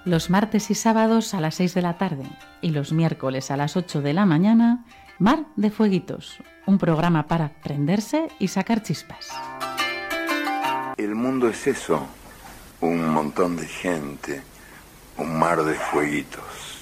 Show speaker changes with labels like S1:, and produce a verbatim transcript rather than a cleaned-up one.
S1: Los martes y sábados a las seis de la tarde y los miércoles a las ocho de la mañana, Mar de Fueguitos, un programa para prenderse y sacar chispas.
S2: El mundo es eso, un montón de gente, un mar de fueguitos.